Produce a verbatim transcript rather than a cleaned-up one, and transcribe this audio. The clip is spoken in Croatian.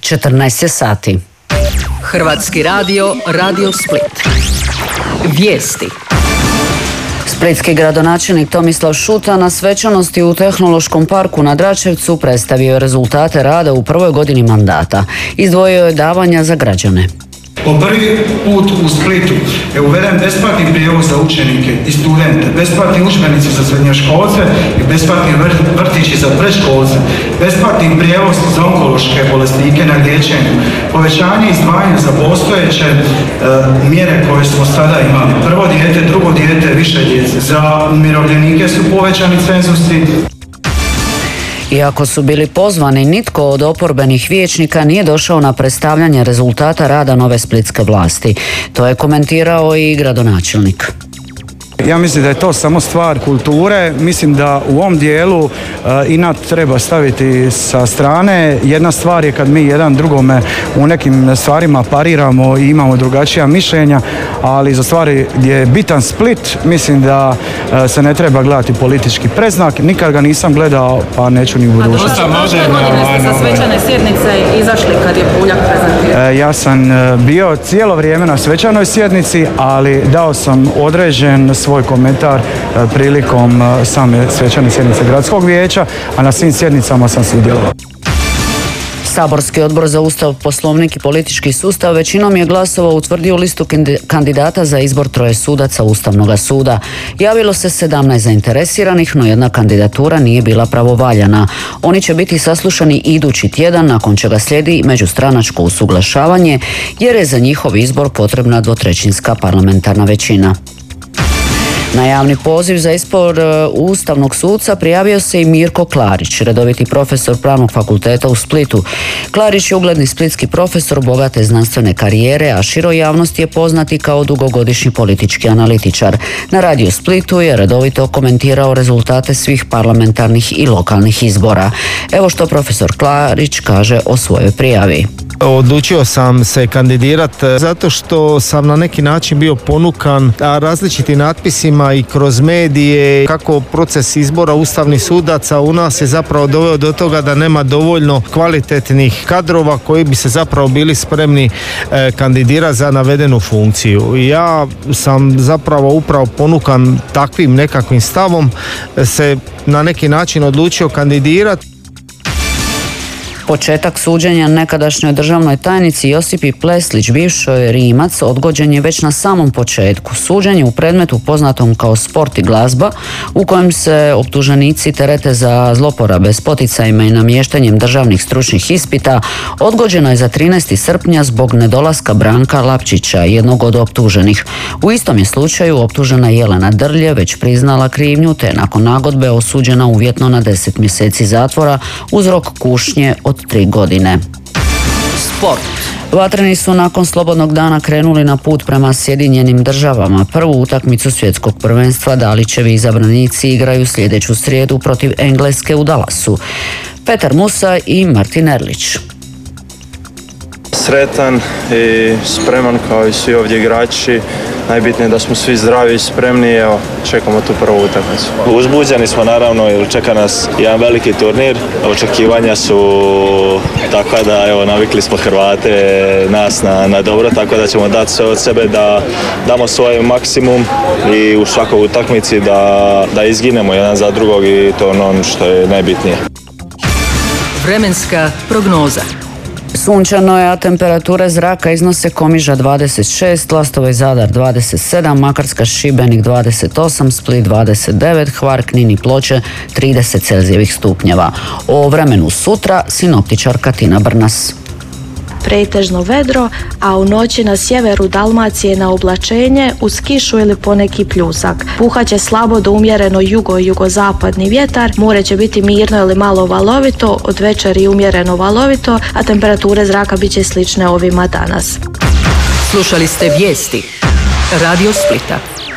četrnaest je sati. Hrvatski radio, Radio Split. Vijesti. Splitski gradonačelnik Tomislav Šuta na svečanosti u Tehnološkom parku na Dračevcu predstavio je rezultate rada u prvoj godini mandata. Izdvojio je davanja za građane. Po prvi put u Splitu je uveden besplatni prijevoz za učenike i studente, besplatni udžbenici za srednjoškolce i besplatni vrtići za predškolce, besplatni prijevoz za onkološke bolesnike na liječenju, povećanje izdvajanja za postojeće e, mjere koje smo sada imali. Prvo dijete, drugo dijete, više djece. Za umirovljenike su povećani cenzusi. Iako su bili pozvani, nitko od oporbenih vijećnika nije došao na predstavljanje rezultata rada nove splitske vlasti. To je komentirao i gradonačelnik. Ja mislim da je to samo stvar kulture. Mislim da u ovom dijelu uh, inat treba staviti sa strane. Jedna stvar je kad mi jedan drugome u nekim stvarima pariramo i imamo drugačija mišljenja, ali za stvari gdje je bitan Split, mislim da uh, se ne treba gledati politički predznak. Nikad ga nisam gledao, pa neću ni u budućnosti. Prošle godine ste sa svečane sjednice izašli kad je Puljak prezentirao. Uh, ja sam uh, bio cijelo vrijeme na svečanoj sjednici, ali dao sam određen svoj komentar prilikom same svečane sjednice gradskog vijeća, a na svim sjednicama sam sudjelovao. Saborski odbor za Ustav, Poslovnik i politički sustav većinom je glasova utvrdio listu kandidata za izbor troje sudaca Ustavnog suda. Javilo se sedamnaest zainteresiranih, no jedna kandidatura nije bila pravovaljana. Oni će biti saslušani idući tjedan, nakon čega slijedi međustranačko usuglašavanje, jer je za njihov izbor potrebna dvotrećinska parlamentarna većina. Na javni poziv za izbor ustavnog suca prijavio se i Mirko Klarić, redoviti profesor Pravnog fakulteta u Splitu. Klarić je ugledni splitski profesor bogate znanstvene karijere, a široj javnosti je poznati kao dugogodišnji politički analitičar. Na Radio Splitu je redovito komentirao rezultate svih parlamentarnih i lokalnih izbora. Evo što profesor Klarić kaže o svojoj prijavi. Odlučio sam se kandidirati zato što sam na neki način bio ponukan različitim natpisima i kroz medije kako proces izbora ustavnih sudaca u nas je zapravo doveo do toga da nema dovoljno kvalitetnih kadrova koji bi se zapravo bili spremni kandidirati za navedenu funkciju. Ja sam zapravo upravo ponukan takvim nekakvim stavom se na neki način odlučio kandidirati. Početak suđenja nekadašnjoj državnoj tajnici Josipi Pleslić, bivšoj Rimac, odgođen je već na samom početku. Suđenje u predmetu poznatom kao Sport i glazba, u kojem se optuženici terete za zloporabe s poticajima i namještanjem državnih stručnih ispita, odgođeno je za trinaesti srpnja zbog nedolaska Branka Lapčića, jednog od optuženih. U istom je slučaju optužena Jelena Drlje već priznala krivnju, te nakon nagodbe osuđena uvjetno na deset mjeseci zatvora uz rok kušnje od tri godine. Sport. Vatreni su nakon slobodnog dana krenuli na put prema Sjedinjenim državama. Prvu utakmicu svjetskog prvenstva Dalićevi izabranici igraju sljedeću srijedu protiv Engleske u Dallasu. Petar Musa i Martin Erlić. Sretan i spreman kao i svi ovdje igrači. Najbitnije je da smo svi zdravi i spremni, evo, čekamo tu prvu utakmicu. Uzbuđeni smo naravno jer čeka nas jedan veliki turnir. Očekivanja su takva da evo, navikli smo Hrvate nas na, na dobro, tako da ćemo dati sve od sebe da damo svoj maksimum i u svakoj utakmici da, da izginemo jedan za drugog i to je ono što je najbitnije. Vremenska prognoza. Sunčano je, a temperature zraka iznose Komiža dvadeset šest, Lastovo i Zadar dvadeset sedam, Makarska, Šibenik dvadeset osam, Split dvadeset devet, Hvar, Knin i Ploče trideset celzijevih stupnjeva. O vremenu sutra sinoptičarka Tina Brnas. Pretežno vedro, a u noći na sjeveru Dalmacije na oblačenje uz kišu ili poneki pljusak. Puhaće slabo do umjereno jugo i jugozapadni vjetar, more će biti mirno ili malo valovito, od večeri umjereno valovito, a temperature zraka bit će slične ovima danas. Slušali ste vijesti Radio Splita.